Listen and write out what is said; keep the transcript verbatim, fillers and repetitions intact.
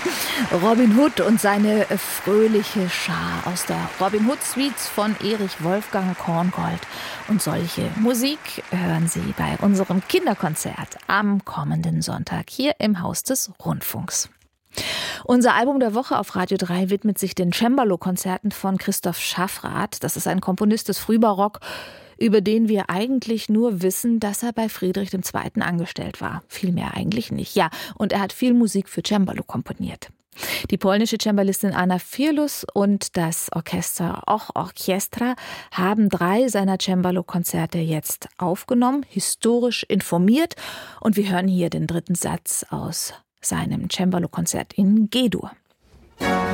Robin Hood und seine fröhliche Schar aus der Robin Hood Suites von Erich Wolfgang Korngold. Und solche Musik hören Sie bei unserem Kinderkonzert am kommenden Sonntag hier im Haus des Rundfunks. Unser Album der Woche auf Radio drei widmet sich den Cembalo-Konzerten von Christoph Schaffrath. Das ist ein Komponist des Frühbarock, über den wir eigentlich nur wissen, dass er bei Friedrich der Zweite angestellt war. Viel mehr eigentlich nicht. Ja, und er hat viel Musik für Cembalo komponiert. Die polnische Cembalistin Anna Firlus und das Orchester Och Orchestra haben drei seiner Cembalo-Konzerte jetzt aufgenommen, historisch informiert. Und wir hören hier den dritten Satz aus seinem Cembalo-Konzert in G-Dur.